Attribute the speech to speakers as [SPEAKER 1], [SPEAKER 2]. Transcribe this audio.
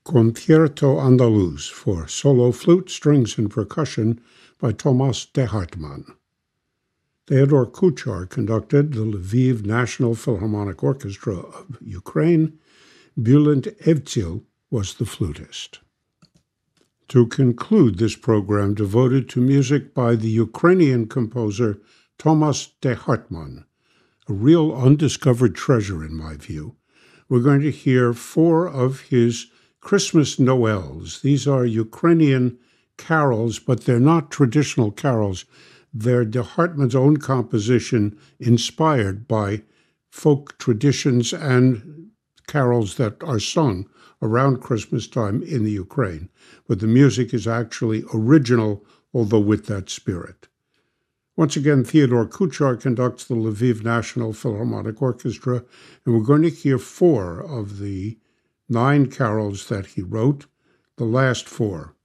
[SPEAKER 1] Concierto Andaluz for solo flute, strings, and percussion by Thomas de Hartmann. Theodore Kuchar conducted the Lviv National Philharmonic Orchestra of Ukraine. Bulent Evtsil was the flutist. To conclude this program devoted to music by the Ukrainian composer Thomas de Hartmann, a real undiscovered treasure in my view, we're going to hear 4 of his Christmas Noels. These are Ukrainian carols, but they're not traditional carols. They're de Hartmann's own composition inspired by folk traditions and carols that are sung around Christmas time in the Ukraine. But the music is actually original, although with that spirit. Once again, Theodore Kuchar conducts the Lviv National Philharmonic Orchestra, and we're going to hear 4 of the 9 carols that he wrote, the last 4.